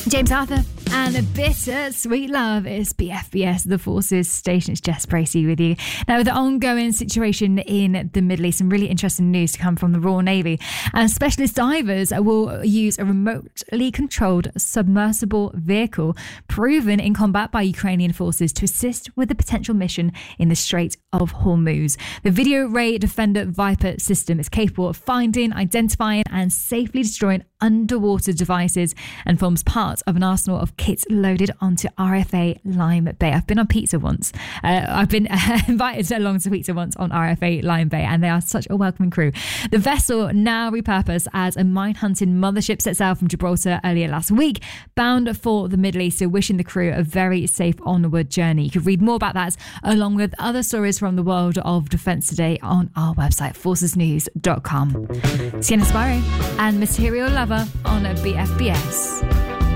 James Arthur and a bitter sweet love is BFBS, the Forces Station. It's Jess Bracey with you. Now, with the ongoing situation in the Middle East, some really interesting news to come from the Royal Navy. And specialist divers will use a remotely controlled submersible vehicle proven in combat by Ukrainian forces to assist with the potential mission in the Strait of Hormuz. The Video Ray Defender Viper system is capable of finding, identifying and safely destroying underwater devices and forms part of an arsenal of kits loaded onto RFA Lime Bay. I've been on pizza once. I've been invited along to pizza once on RFA Lime Bay, and they are such a welcoming crew. The vessel, now repurposed as a mine-hunting mothership, set sail from Gibraltar earlier last week, bound for the Middle East, so wishing the crew a very safe onward journey. You can read more about that along with other stories from the world of defence today on our website, forcesnews.com. Sienna Spiro and Material Lover on BFBS.